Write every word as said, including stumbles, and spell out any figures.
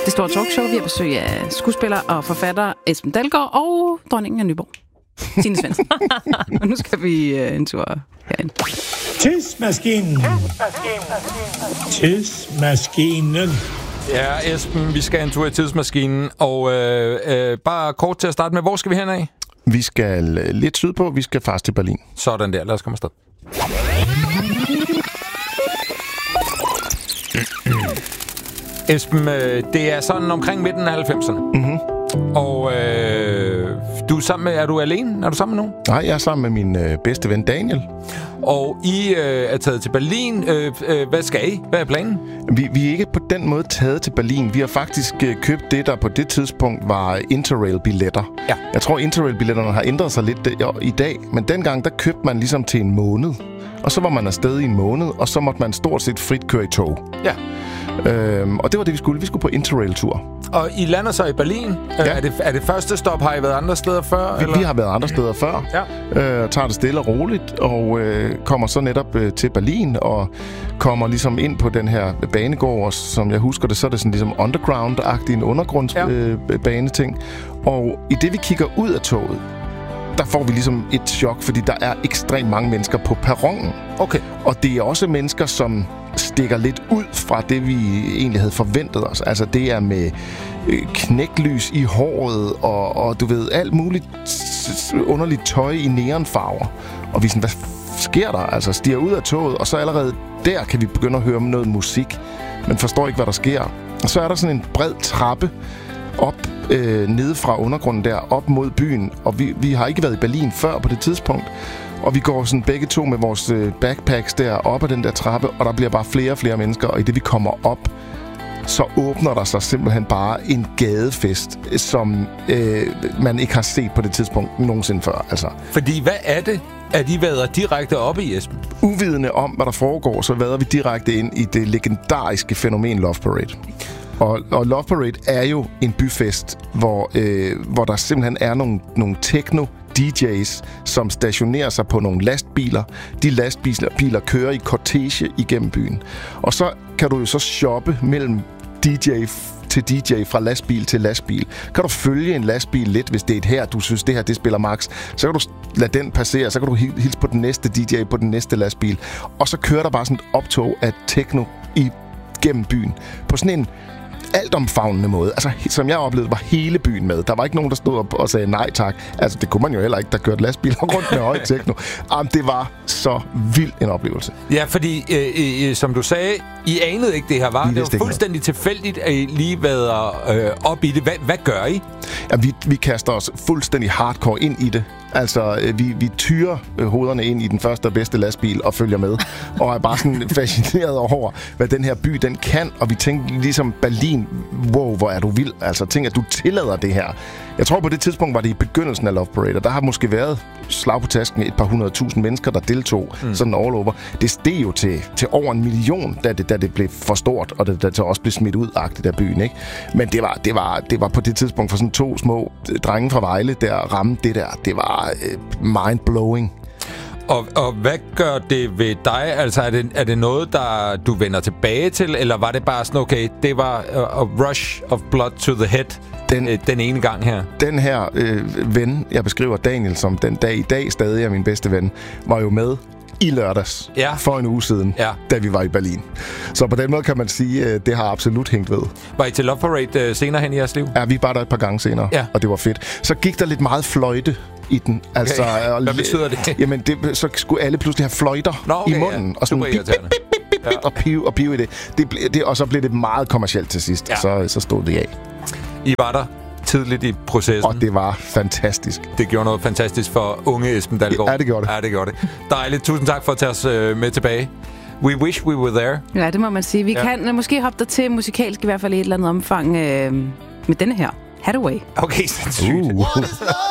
Det store talkshow. Vi har besøg af skuespiller og forfatter Esben Dalgaard og dronningen af Nyborg, Signe Svendsen. Og nu skal vi uh, en tur herind. Tidsmaskinen. Tidsmaskinen. Ja, Esben, vi skal en tur i tidsmaskinen. Og øh, øh, bare kort til at starte med, hvor skal vi hen af? Vi skal lidt sydpå. Vi skal faktisk til Berlin. Sådan der. Lad os komme afsted. Esben, det er sådan omkring midten af halvfemserne. Mm-hmm. Og øh, du er, sammen med, er du alene? Er du sammen med nogen? Nej, jeg er sammen med min øh, bedste ven Daniel. Og I øh, er taget til Berlin. Øh, øh, hvad skal I? Hvad er planen? Vi, vi er ikke på den måde taget til Berlin. Vi har faktisk øh, købt det, der på det tidspunkt var Interrail-billetter. Ja. Jeg tror, Interrail-billetterne har ændret sig lidt øh, i dag. Men dengang, der købte man ligesom til en måned. Og så var man afsted i en måned, og så måtte man stort set frit køre i tog. Ja. Øhm, og det var det, vi skulle. Vi skulle på Interrail-tur. Og I lander så i Berlin. Ja. Er, det, er det første stop? Har I været andre steder før? Vi, eller? vi har været andre steder før. Ja. Øh, tager det stille og roligt, og øh, kommer så netop øh, til Berlin, og kommer ligesom ind på den her banegård, og som jeg husker det, så er det sådan ligesom underground-agtig, en undergrundsbaneting. Ja. Øh, og i det, vi kigger ud af toget, der får vi ligesom et chok, fordi der er ekstremt mange mennesker på perronen. Okay. Og det er også mennesker, som stikker lidt ud fra det, vi egentlig havde forventet os. Altså, det er med øh, knæklys i håret, og, og du ved, alt muligt underligt tøj i neonfarver. Og vi er sådan, hvad sker der? Altså, stiger ud af toget, og så allerede der kan vi begynde at høre noget musik, men forstår ikke, hvad der sker. Og så er der sådan en bred trappe op øh, nede fra undergrunden der, op mod byen. Og vi, vi har ikke været i Berlin før på det tidspunkt. Og vi går sådan begge to med vores øh, backpacks der op ad den der trappe, og der bliver bare flere og flere mennesker. Og i det vi kommer op, så åbner der sig simpelthen bare en gadefest, som øh, man ikke har set på det tidspunkt nogensinde før. Altså. Fordi hvad er det, at I vader direkte op i, Esben? Uvidende om, hvad der foregår, så vader vi direkte ind i det legendariske fænomen Love Parade. Og, og Love Parade er jo en byfest, hvor, øh, hvor der simpelthen er nogle, nogle techno D J's, som stationerer sig på nogle lastbiler. De lastbiler kører i kortege igennem byen. Og så kan du jo så shoppe mellem D J til D J, fra lastbil til lastbil. Kan du følge en lastbil lidt, hvis det er et her, du synes, det her, det spiller max. Så kan du lade den passere, så kan du hilse på den næste D J på den næste lastbil. Og så kører der bare sådan et optog af techno i gennem byen. På sådan en altomfavnende måde. Altså, som jeg oplevede, var hele byen med. Der var ikke nogen, der stod op og sagde nej tak. Altså, det kunne man jo heller ikke, der kørte lastbiler rundt med høj techno. Jamen, det var så vild en oplevelse. Ja, fordi, øh, øh, som du sagde, I anede ikke det her, var. Det var fuldstændig noget. Tilfældigt, at I lige været øh, op i det. Hva, hvad gør I? Ja, vi, vi kaster os fuldstændig hardcore ind i det. Altså, vi, vi tyrer hovederne ind i den første og bedste lastbil og følger med. Og er bare sådan fascineret over, hvad den her by, den kan. Og vi tænkte ligesom Berlin, wow, hvor er du vild. Altså, tænk, at du tillader det her. Jeg tror, på det tidspunkt var det i begyndelsen af Love Parade, og der har måske været slag på tasken et par hundrede tusind mennesker, der deltog mm. sådan all over. Det steg jo til, til over en million, da det, da det blev for stort, og det, da det også blev smidt ud-agtigt af byen, ikke? Men det var, det, var, det var på det tidspunkt for sådan to små drenge fra Vejle, der ramte det der. Det var øh, mind-blowing. Og, og hvad gør det ved dig? Altså, er det, er det noget, der du vender tilbage til, eller var det bare sådan, okay, det var a rush of blood to the head den, øh, den ene gang her? Den her øh, ven, jeg beskriver Daniel som den dag i dag stadig er min bedste ven, var jo med i lørdags ja. for en uge siden, ja. da vi var i Berlin. Så på den måde kan man sige, at det har absolut hængt ved. Var I til Love Parade uh, senere hen i jeres liv? Ja, vi var der et par gange senere, ja. og det var fedt. Så gik der lidt meget fløjte i den. Altså, okay. Hvad betyder det? Jamen, det, så skulle alle pludselig have fløjter Nå, okay, i munden. Ja. Og sådan bip, bip, bip, bip, bip, ja. og pive og pive i det. det, det og så blev det meget kommercielt til sidst. Ja. Så, så stod det af. I var der tidligt i processen. Og det var fantastisk. Det gjorde noget fantastisk for unge Esben Dalgaard. Ja, det gjorde det. Ja, det gjorde det. Dejligt. Tusind tak for at tage os øh, med tilbage. We wish we were there. Ja, det må man sige. Vi ja. kan uh, måske hoppe der til musikalsk i hvert fald i et eller andet omfang øh, med denne her. Hathaway. Okay, sindssygt. Uh.